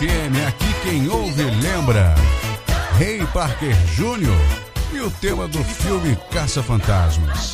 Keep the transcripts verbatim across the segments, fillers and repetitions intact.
Aqui quem ouve lembra. Ray Parker Júnior e o tema do filme Caça-Fantasmas.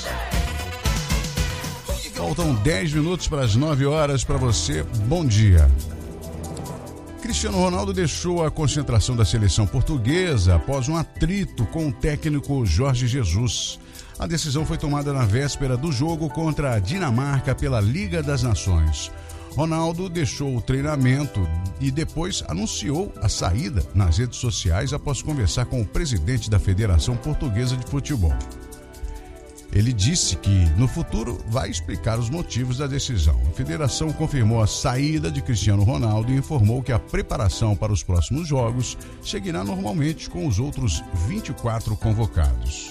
Faltam dez minutos para as nove horas para você. Bom dia. Cristiano Ronaldo deixou a concentração da seleção portuguesa após um atrito com o técnico Jorge Jesus. A decisão foi tomada na véspera do jogo contra a Dinamarca pela Liga das Nações. Ronaldo deixou o treinamento e depois anunciou a saída nas redes sociais após conversar com o presidente da Federação Portuguesa de Futebol. Ele disse que, no futuro, vai explicar os motivos da decisão. A federação confirmou a saída de Cristiano Ronaldo e informou que a preparação para os próximos jogos seguirá normalmente com os outros vinte e quatro convocados.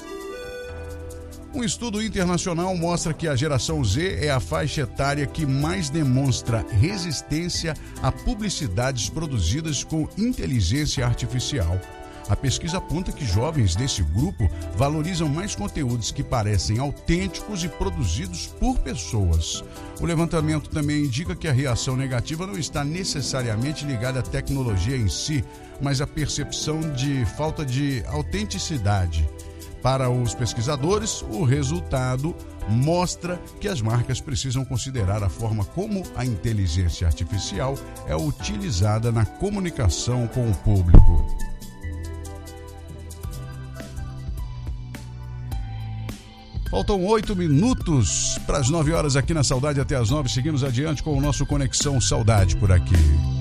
Um estudo internacional mostra que a geração Z é a faixa etária que mais demonstra resistência a publicidades produzidas com inteligência artificial. A pesquisa aponta que jovens desse grupo valorizam mais conteúdos que parecem autênticos e produzidos por pessoas. O levantamento também indica que a reação negativa não está necessariamente ligada à tecnologia em si, mas à percepção de falta de autenticidade. Para os pesquisadores, o resultado mostra que as marcas precisam considerar a forma como a inteligência artificial é utilizada na comunicação com o público. Faltam oito minutos para as nove horas aqui na Saudade até as nove. Seguimos adiante com o nosso Conexão Saudade por aqui.